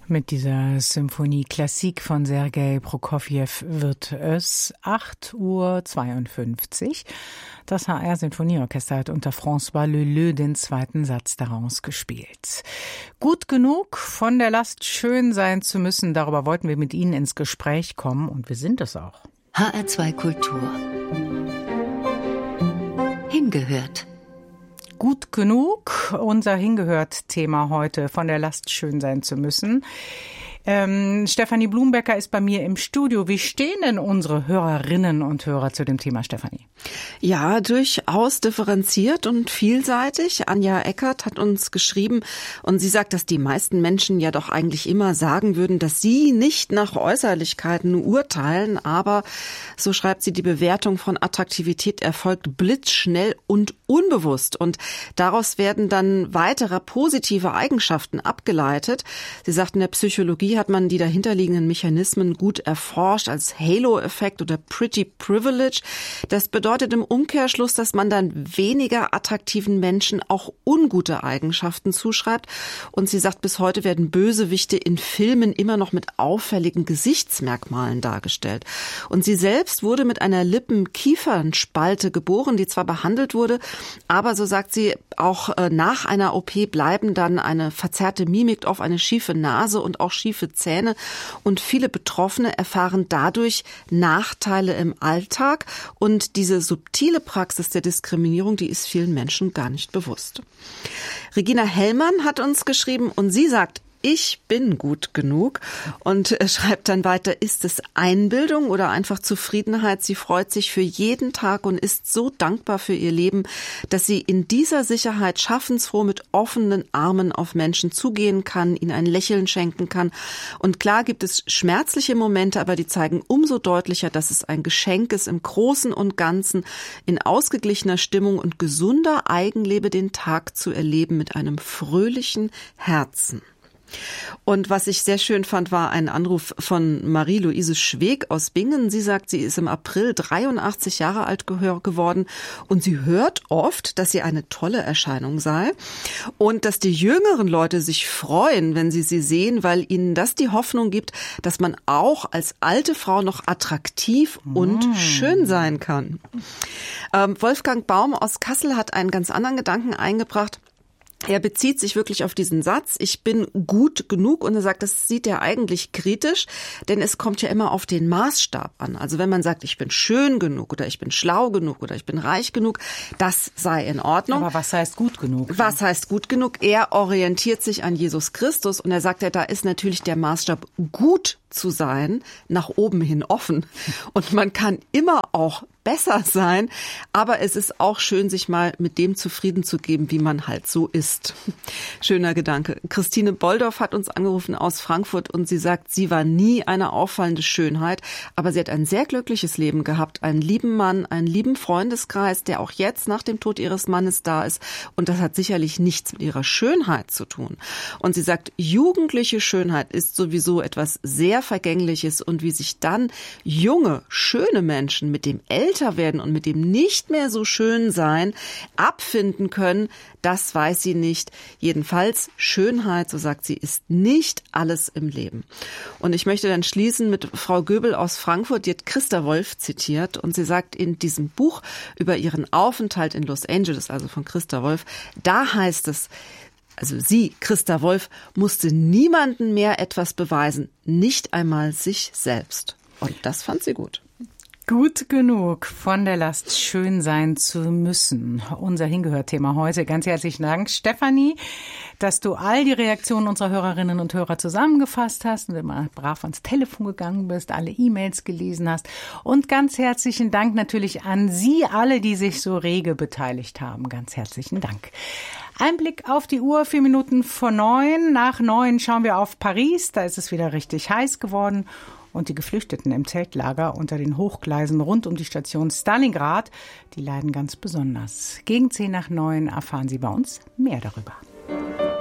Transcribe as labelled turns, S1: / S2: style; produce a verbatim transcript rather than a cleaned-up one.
S1: Mit dieser Symphonie Klassik von Sergei Prokofjew wird es acht Uhr zweiundfünfzig. Das H R-Sinfonieorchester hat unter François Leleux den zweiten Satz daraus gespielt. Gut genug, von der Last schön sein zu müssen, darüber wollten wir mit Ihnen ins Gespräch kommen und wir sind es auch.
S2: H R zwei Kultur. Hingehört.
S1: Gut genug, unser Hingehört-Thema heute, von der Last schön sein zu müssen. Ähm, Stefanie Blumbecker ist bei mir im Studio. Wie stehen denn unsere Hörerinnen und Hörer zu dem Thema, Stefanie?
S3: Ja, durchaus differenziert und vielseitig. Anja Eckert hat uns geschrieben und sie sagt, dass die meisten Menschen ja doch eigentlich immer sagen würden, dass sie nicht nach Äußerlichkeiten urteilen, aber, so schreibt sie, die Bewertung von Attraktivität erfolgt blitzschnell und unbewusst und daraus werden dann weitere positive Eigenschaften abgeleitet. Sie sagt, in der Psychologie hat man die dahinterliegenden Mechanismen gut erforscht als Halo-Effekt oder Pretty Privilege. Das bedeutet im Umkehrschluss, dass man dann weniger attraktiven Menschen auch ungute Eigenschaften zuschreibt. Und sie sagt, bis heute werden Bösewichte in Filmen immer noch mit auffälligen Gesichtsmerkmalen dargestellt. Und sie selbst wurde mit einer Lippen-Kiefernspalte geboren, die zwar behandelt wurde, aber so sagt sie, auch nach einer O P bleiben dann eine verzerrte Mimik auf, eine schiefe Nase und auch schiefe Zähne. Und viele Betroffene erfahren dadurch Nachteile im Alltag. Und diese subtile Praxis der Diskriminierung, die ist vielen Menschen gar nicht bewusst. Regina Hellmann hat uns geschrieben und sie sagt, ich bin gut genug und schreibt dann weiter, ist es Einbildung oder einfach Zufriedenheit? Sie freut sich für jeden Tag und ist so dankbar für ihr Leben, dass sie in dieser Sicherheit schaffensfroh mit offenen Armen auf Menschen zugehen kann, ihnen ein Lächeln schenken kann. Und klar gibt es schmerzliche Momente, aber die zeigen umso deutlicher, dass es ein Geschenk ist, im Großen und Ganzen in ausgeglichener Stimmung und gesunder Eigenliebe den Tag zu erleben mit einem fröhlichen Herzen. Und was ich sehr schön fand, war ein Anruf von Marie-Louise Schweg aus Bingen. Sie sagt, sie ist im April dreiundachtzig Jahre alt geworden und sie hört oft, dass sie eine tolle Erscheinung sei und dass die jüngeren Leute sich freuen, wenn sie sie sehen, weil ihnen das die Hoffnung gibt, dass man auch als alte Frau noch attraktiv und mm. schön sein kann. Ähm, Wolfgang Baum aus Kassel hat einen ganz anderen Gedanken eingebracht. Er bezieht sich wirklich auf diesen Satz, ich bin gut genug, und er sagt, das sieht er eigentlich kritisch, denn es kommt ja immer auf den Maßstab an. Also wenn man sagt, ich bin schön genug oder ich bin schlau genug oder ich bin reich genug, das sei in Ordnung.
S1: Aber was heißt gut genug?
S3: Was heißt gut genug? Er orientiert sich an Jesus Christus und er sagt ja, da ist natürlich der Maßstab gut zu sein, nach oben hin offen. Und man kann immer auch besser sein, aber es ist auch schön, sich mal mit dem zufrieden zu geben, wie man halt so ist. Schöner Gedanke. Christine Boldorf hat uns angerufen aus Frankfurt und sie sagt, sie war nie eine auffallende Schönheit, aber sie hat ein sehr glückliches Leben gehabt, einen lieben Mann, einen lieben Freundeskreis, der auch jetzt nach dem Tod ihres Mannes da ist, und das hat sicherlich nichts mit ihrer Schönheit zu tun. Und sie sagt, jugendliche Schönheit ist sowieso etwas sehr Vergängliches, und wie sich dann junge, schöne Menschen mit dem älter werden und mit dem nicht mehr so schön sein abfinden können, das weiß sie nicht. Jedenfalls Schönheit, so sagt sie, ist nicht alles im Leben. Und ich möchte dann schließen mit Frau Göbel aus Frankfurt, die hat Christa Wolf zitiert und sie sagt in diesem Buch über ihren Aufenthalt in Los Angeles, also von Christa Wolf, da heißt es, also sie, Christa Wolf, musste niemandem mehr etwas beweisen, nicht einmal sich selbst. Und das fand sie gut.
S1: Gut genug, von der Last schön sein zu müssen. Unser Hingehört-Thema heute. Ganz herzlichen Dank, Stefanie, dass du all die Reaktionen unserer Hörerinnen und Hörer zusammengefasst hast und immer brav ans Telefon gegangen bist, alle E-Mails gelesen hast. Und ganz herzlichen Dank natürlich an Sie alle, die sich so rege beteiligt haben. Ganz herzlichen Dank. Ein Blick auf die Uhr, vier Minuten vor neun. Nach neun schauen wir auf Paris. Da ist es wieder richtig heiß geworden. Und die Geflüchteten im Zeltlager unter den Hochgleisen rund um die Station Stalingrad, die leiden ganz besonders. Gegen zehn nach neun erfahren Sie bei uns mehr darüber.